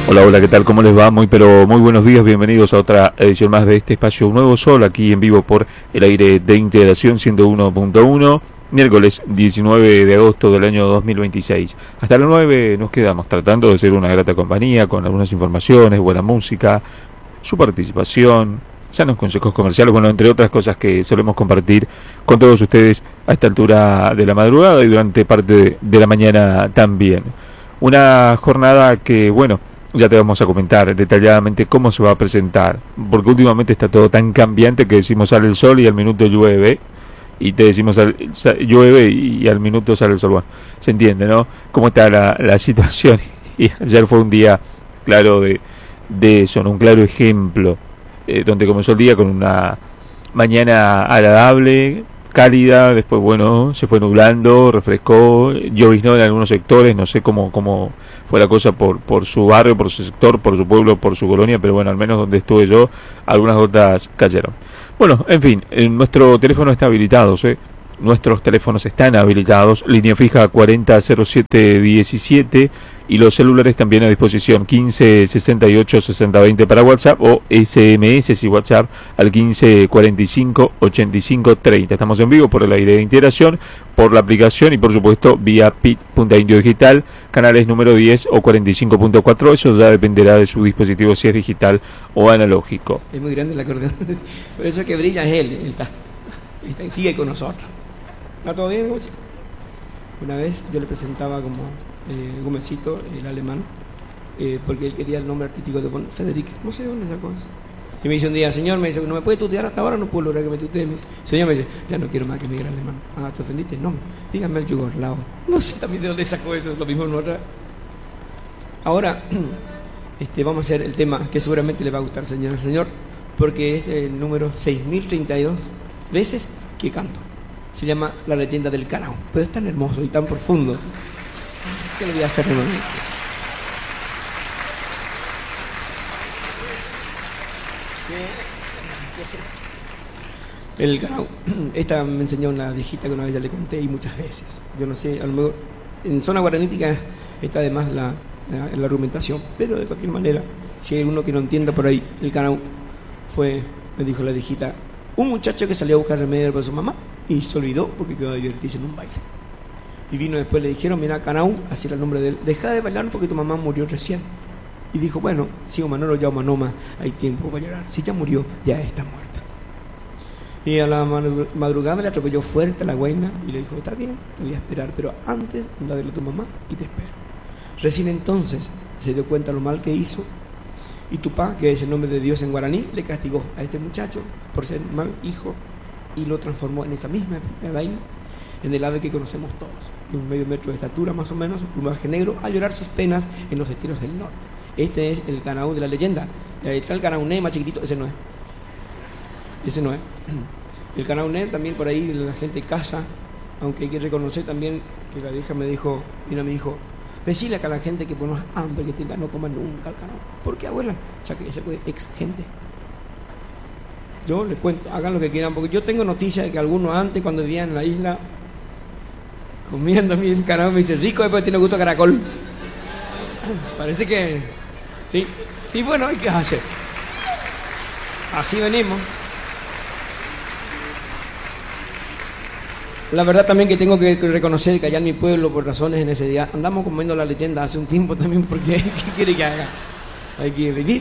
Hola, hola, ¿qué tal? ¿Cómo les va? Pero muy buenos días, bienvenidos a otra edición más de este espacio Un Nuevo Sol, aquí en vivo por el aire de Integración 101.1, miércoles 19 de agosto del año 2026. Hasta las 9 nos quedamos tratando de ser una grata compañía, con algunas informaciones, buena música, su participación, sanos consejos comerciales, bueno, entre otras cosas que solemos compartir con todos ustedes a esta altura de la madrugada y durante parte de la mañana también. Una jornada que, bueno, ya te vamos a comentar detalladamente cómo se va a presentar, porque últimamente está todo tan cambiante que decimos sale el sol y al minuto llueve, y te decimos llueve y al minuto sale el sol. Bueno, se entiende, ¿no? Cómo está la situación. Y ayer fue un día claro de eso, ¿no? Un claro ejemplo, donde comenzó el día con una mañana agradable, cálida, después bueno, se fue nublando, refrescó, lloviznó en algunos sectores, no sé cómo fue la cosa por su barrio, por su sector, por su pueblo, por su colonia, pero bueno, al menos donde estuve yo, algunas gotas cayeron. Bueno, en fin, nuestro teléfono está habilitado, ¿sí? Nuestros teléfonos están habilitados, línea fija 400717 y los celulares también a disposición 15 68 60 20 para WhatsApp o SMS y WhatsApp al 15 45 85 30. Estamos en vivo por el aire de Integración, por la aplicación y por supuesto vía pit.indio digital, canales número 10 o 45.4, eso ya dependerá de su dispositivo si es digital o analógico. Es muy grande el acordeón, por eso que brilla es él está, sigue con nosotros. ¿Está todo bien? Una vez yo le presentaba como Gómezito, el alemán, porque él quería el nombre artístico de Federic, no sé dónde sacó eso. Y me dice un día, señor, me dice, ¿no me puede tutear hasta ahora? No puedo lograr que me tutee. Me dice, señor, me dice, ya no quiero más que me diga alemán. Ah, ¿te ofendiste? No, dígame el yugoslavo. No sé también de dónde sacó eso, lo mismo en otra. Ahora, vamos a hacer el tema que seguramente le va a gustar, señor, porque es el número 6032 veces que canto. Se llama La leyenda del Canao, pero es tan hermoso y tan profundo. ¿Qué le voy a hacer, hermano? El Canao, esta me enseñó una viejita que una vez ya le conté y muchas veces. Yo no sé, a lo mejor en zona guaranítica está además la argumentación, pero de cualquier manera, si hay uno que no entienda por ahí, el Canao fue, me dijo la viejita, un muchacho que salió a buscar remedio para su mamá y se olvidó porque quedó divertido en un baile. Y vino después, le dijeron, mira, Canao, así era el nombre de él, deja de bailar porque tu mamá murió recién. Y dijo, bueno, si Manolo ya Manoma, hay tiempo para llorar. Si ya murió, ya está muerta. Y a la madrugada le atropelló fuerte a la guaina y le dijo, está bien, te voy a esperar, pero antes anda a verle a tu mamá y te espero. Recién entonces se dio cuenta lo mal que hizo y Tupá, que es el nombre de Dios en guaraní, le castigó a este muchacho por ser mal hijo y lo transformó en esa misma baile, en el ave que conocemos todos, de un medio metro de estatura más o menos, un plumaje negro, a llorar sus penas en los estilos del norte. Este es el Canao de la leyenda. Está el Canauné más chiquitito, ese no es. El Canauné también por ahí la gente caza, aunque hay que reconocer también que la vieja me dijo, mira, me dijo, decirle acá a la gente que por más hambre que tenga no coma nunca el Canao. ¿Por qué, abuela? Ya que ella fue ex gente. Yo les cuento, hagan lo que quieran, porque yo tengo noticia de que algunos antes, cuando vivían en la isla, comiendo a mí el Canao, me dice, rico, después tiene gusto a caracol. Parece que, sí. Y bueno, ¿qué hacer? Así venimos. La verdad también que tengo que reconocer que allá en mi pueblo, por razones de necesidad, andamos comiendo la leyenda hace un tiempo también, porque ¿qué quiere que haga? Hay que vivir.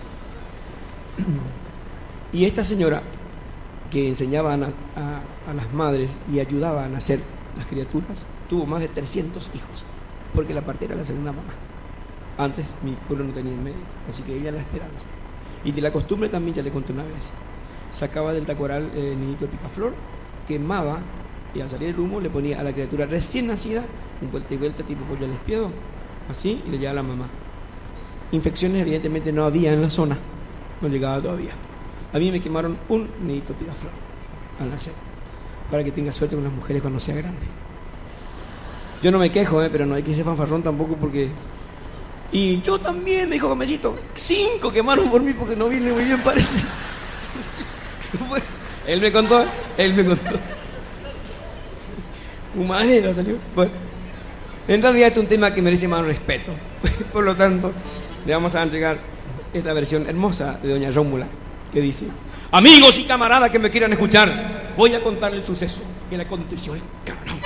Y esta señora que enseñaba a las madres y ayudaba a nacer las criaturas, tuvo más de 300 hijos, porque la partera era la segunda mamá. Antes mi pueblo no tenía médico, así que ella era la esperanza. Y de la costumbre también ya le conté una vez. Sacaba del tacoral niñito de picaflor, quemaba y al salir el humo le ponía a la criatura recién nacida un vuelta y vuelta tipo pollo al espiedo, así, y le llevaba a la mamá. Infecciones evidentemente no había en la zona, no llegaba todavía. A mí me quemaron un nidito de picaflor al nacer, para que tenga suerte con las mujeres cuando sea grande. Yo no me quejo, pero no hay que ser fanfarrón tampoco, porque... Y yo también, me dijo Gómezito, 5 quemaron por mí porque no viene muy bien, parece. Bueno, él me contó. Humanero salió. Bueno, en realidad este es un tema que merece más respeto. Por lo tanto, le vamos a entregar esta versión hermosa de doña Rómula, que dice: amigos y camaradas que me quieran escuchar, voy a contar el suceso que le aconteció al cabrón.